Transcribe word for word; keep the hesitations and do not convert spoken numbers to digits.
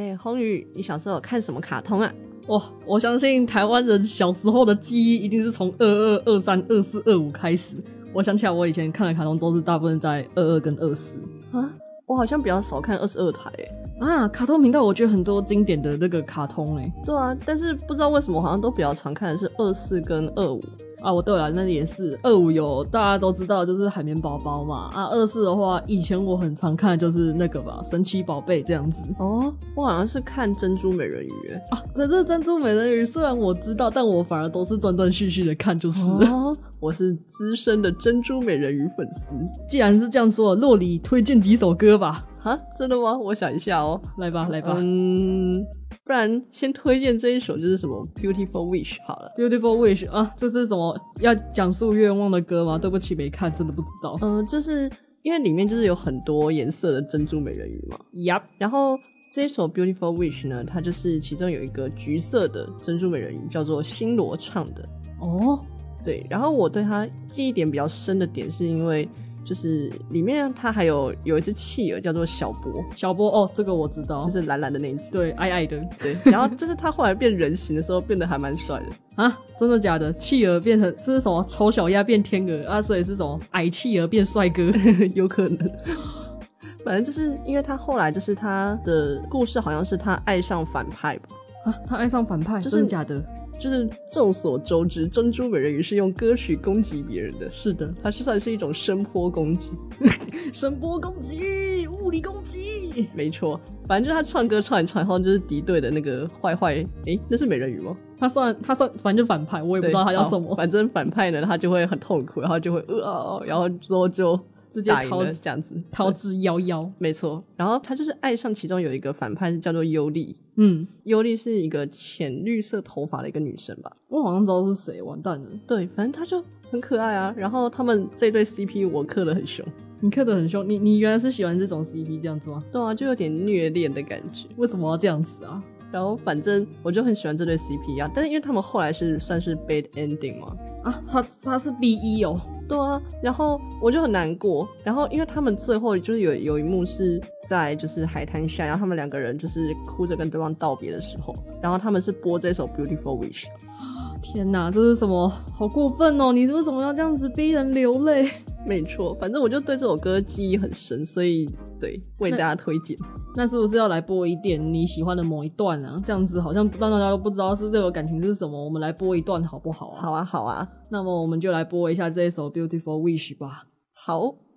哎，宏宇，你小时候有看什么卡通啊？ 哇，我相信台湾人小时候的记忆一定是从二二、二三、二四、二五开始。我想起来，我以前看的卡通都是大部分在二二跟二四啊。我好像比较少看二十二台诶。 啊，卡通频道我觉得很多经典的那个卡通诶。 对啊，但是不知道为什么我好像都比较常看的是二四跟二五。 啊，我对了，那也是二五有大家都知道就是海绵宝宝嘛。啊，二四的话，以前我很常看的就是那个吧，神奇宝贝这样子。 哦，我好像是看珍珠美人鱼诶。 啊，可是珍珠美人鱼虽然我知道，但我反而都是断断续续的看就是了。 哦，我是资深的珍珠美人鱼粉丝。 既然是这样说，洛里推荐几首歌吧。 啊，真的吗？我想一下哦。 来吧，来吧。 嗯。不然先推荐这一首就是什么 Beautiful Wish 好了。 Beautiful Wish 啊，这是什么要讲述愿望的歌吗？对不起没看，真的不知道。 嗯、呃，就是因为里面就是有很多颜色的珍珠美人鱼嘛。 Yep。 然后这一首 Beautiful Wish 呢，它就是其中有一个橘色的珍珠美人鱼叫做星罗唱的。 哦， 对，然后我对它记忆点比较深的点是因为就是里面它还有有一只企鹅叫做小波。 小波哦，这个我知道， 就是蓝蓝的那一只。 对，矮矮的。 对，然后就是它后来变人形的时候变得还蛮帅的。 啊，真的假的？企鹅变成这是什么？丑小鸭变天鹅啊？所以是什么？矮企鹅变帅哥？ 有可能。反正就是因为他后来就是他的故事好像是他爱上反派吧。 啊，他爱上反派？ 就是真的假的？ 就是众所周知，珍珠美人鱼是用歌曲攻击别人的。 是的， 它是算是一种声波攻击。 声波攻击，物理攻击。 没错，反正就是他唱歌唱一唱，然后就是敌对的那个坏坏，诶，那是美人鱼吗？ 他算他算反正就反派，我也不知道他叫什么。 反正反派呢，他就会很痛苦，然后就会呃，然后之后就直接逃这样子逃之夭夭。 没错，然后他就是爱上其中有一个反派是叫做尤莉。 嗯， 尤莉是一个浅绿色头发的一个女生吧。 我好像知道是谁，完蛋了。 对，反正她就很可爱啊。然后他们这对 C P 我磕得很凶。 你磕得很凶？你你原来是喜欢这种 C P 这样子吗？ 对啊，就有点虐恋的感觉。 为什么要这样子啊？ 然后反正我就很喜欢这对 C P 啊，但是因为他们后来是算是 bad ending 嘛。 啊，他他是 B 一 哦。 对啊，然后我就很难过。然后因为他们最后就是有有一幕是在就是海滩下，然后他们两个人就是哭着跟对方道别的时候，然后他们是播这首 Beautiful Wish。 天哪，这是什么？好过分哦！你为什么要这样子逼人流泪？ 没错，反正我就对这首歌记忆很深，所以对为大家推荐。 那是不是要来播一点你喜欢的某一段啊？这样子好像让大家都不知道是这个感情是什么，我们来播一段好不好啊？ 好啊好啊， 那么我们就来播一下这一首 Beautiful Wish 吧。 好。